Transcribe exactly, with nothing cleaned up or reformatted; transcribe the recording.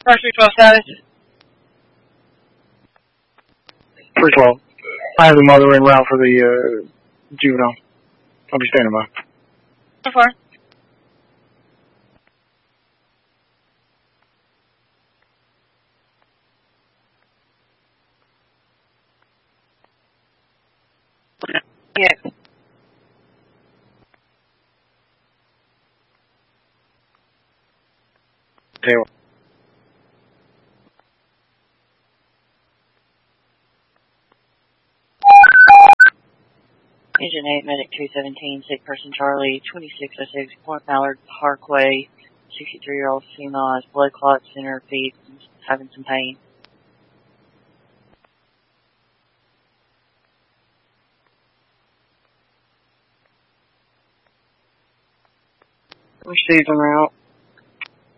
First three twelve status. three twelve. I have the mother en route for the uh, juvenile. I'll be standing by. So far. Yeah. Tail. Engine eight, Medic two seventeen, sick person Charlie, twenty-six oh six, Point Mallard Parkway, sixty-three-year-old female has blood clots in her feet, having some pain. Received en route.